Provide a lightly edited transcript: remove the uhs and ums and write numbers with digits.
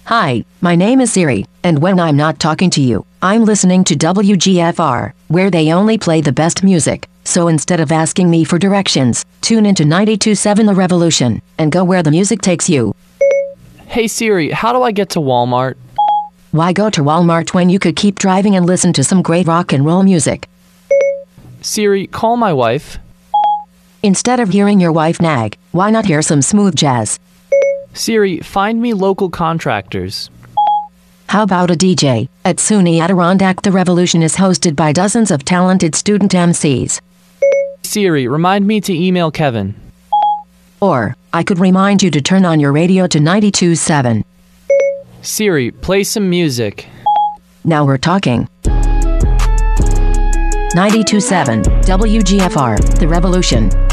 Hi, my name is Siri, and when I'm not talking to you, I'm listening to WGFR, where they only play the best music. So instead of asking me for directions, tune into 92.7 The Revolution, and go where the music takes you. Hey Siri, how do I get to Walmart? Why go to Walmart when you could keep driving and listen to some great rock and roll music? Siri, call my wife. Instead of hearing your wife nag, why not hear some smooth jazz? Siri, find me local contractors. How about a DJ? At SUNY Adirondack, The Revolution is hosted by dozens of talented student MCs. Siri, remind me to email Kevin. Or, I could remind you to turn on your radio to 92.7. Siri, play some music. Now we're talking. 92.7 WGFR, The Revolution.